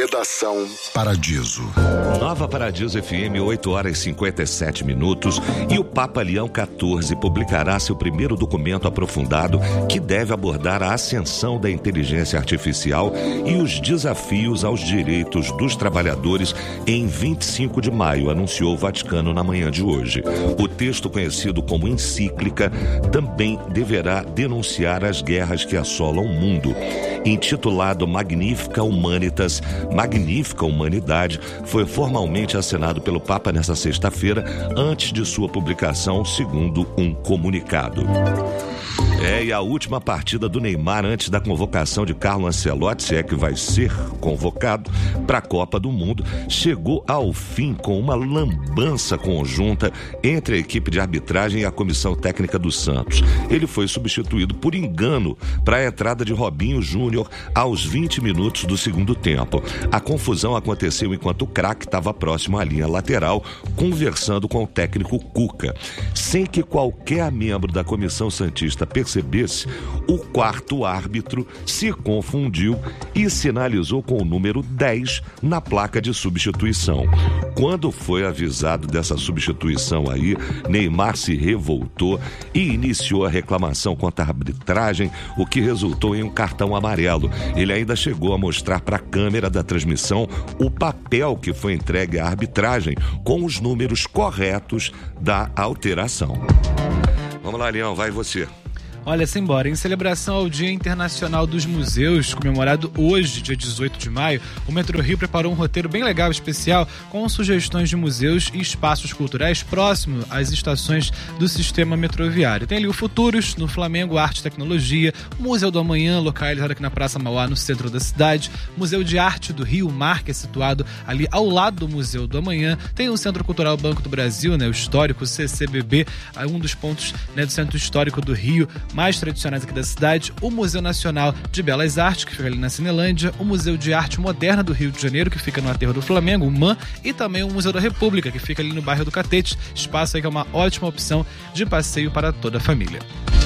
Redação Paradiso. Nova Paradiso FM, 8h57. E o Papa Leão XIV publicará seu primeiro documento aprofundado que deve abordar a ascensão da inteligência artificial e os desafios aos direitos dos trabalhadores em 25 de maio, anunciou o Vaticano na manhã de hoje. O texto, conhecido como encíclica, também deverá denunciar as guerras que assolam o mundo. Intitulado Magnificat Humanitas, Magnífica Humanidade, foi formalmente assinado pelo Papa nesta sexta-feira, antes de sua publicação, segundo um comunicado. E a última partida do Neymar antes da convocação de Carlo Ancelotti, se é que vai ser convocado para a Copa do Mundo, chegou ao fim com uma lambança conjunta entre a equipe de arbitragem e a comissão técnica do Santos. Ele foi substituído por engano para a entrada de Robinho Júnior aos 20 minutos do segundo tempo. A confusão aconteceu enquanto o craque estava próximo à linha lateral, conversando com o técnico Cuca. Sem que qualquer membro da comissão santista percebesse, o quarto árbitro se confundiu e sinalizou com o número 10 na placa de substituição. Quando foi avisado dessa substituição aí, Neymar se revoltou e iniciou a reclamação contra a arbitragem, o que resultou em um cartão amarelo. Ele ainda chegou a mostrar para a câmera da transmissão o papel que foi entregue à arbitragem com os números corretos da alteração. Vamos lá, Leão, vai você. Olha, simbora. Em celebração ao Dia Internacional dos Museus, comemorado hoje, dia 18 de maio, o Metrô-Rio preparou um roteiro bem legal, especial, com sugestões de museus e espaços culturais próximos às estações do sistema metroviário. Tem ali o Futuros, no Flamengo, Arte e Tecnologia, o Museu do Amanhã, localizado aqui na Praça Mauá, no centro da cidade, Museu de Arte do Rio Mar, que é situado ali ao lado do Museu do Amanhã, tem o Centro Cultural Banco do Brasil, né, o histórico CCBB, um dos pontos, né, do Centro Histórico do Rio, mais tradicionais aqui da cidade, o Museu Nacional de Belas Artes, que fica ali na Cinelândia, o Museu de Arte Moderna do Rio de Janeiro, que fica no Aterro do Flamengo, o MAN, e também o Museu da República, que fica ali no bairro do Catete, espaço aí que é uma ótima opção de passeio para toda a família.